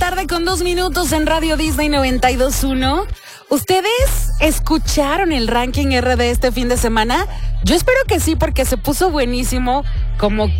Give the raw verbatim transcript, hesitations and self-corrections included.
tarde con dos minutos en Radio Disney noventa y dos punto uno. ¿Ustedes escucharon el ranking R de este fin de semana? Yo espero que sí, porque se puso buenísimo, como